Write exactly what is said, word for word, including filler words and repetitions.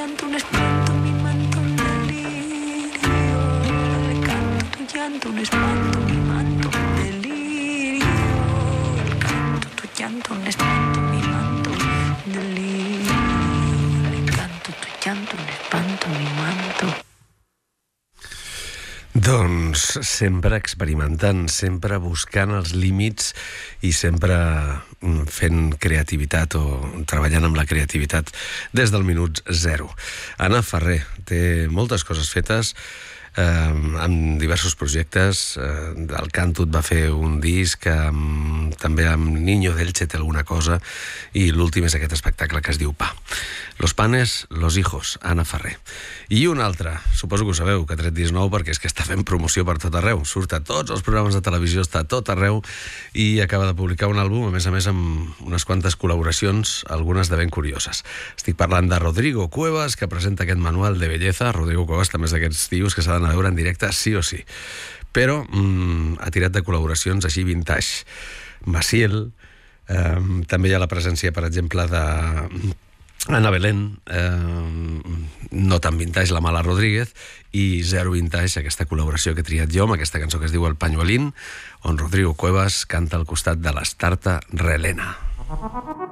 llanto un espanto, mi manto un delirio. Le canto tu llanto un espanto, mi manto un delirio. Le canto tu llanto un espanto, mi manto un delirio. Le canto tu llanto un espanto, mi manto. Doncs sempre experimentant, sempre buscant els límits i sempre fent creativitat o treballant amb la creativitat des del minut zero. Anna Ferrer té moltes coses fetes, eh, amb diversos projectes. Eh, el Cantut va fer un disc, amb, també amb Niño d'Elche té alguna cosa, i l'últim és aquest espectacle que es diu Pa. Los panes, los hijos, Anna Ferrer. I un altre, suposo que ho sabeu, que ha tret disc nou perquè és que està fent promoció per tot arreu. Surt a tots els programes de televisió, està a tot arreu, i acaba de publicar un àlbum, a més a més amb unes quantes col·laboracions, algunes de ben curioses. Estic parlant de Rodrigo Cuevas, que presenta aquest manual de belleza. Rodrigo Cuevas també és d'aquests tios que s'ha d'anar a veure en directe sí o sí. Però mmm, ha tirat de col·laboracions així vintage. Maciel, eh, també hi ha la presència, per exemple, de Ana Belén, eh, no tan vintage, la Mala Rodríguez, i zero vintage, aquesta col·laboració que he triat jo amb aquesta cançó que es diu El Pañuelín, on Rodrigo Cuevas canta al costat de l'Estarta Relena.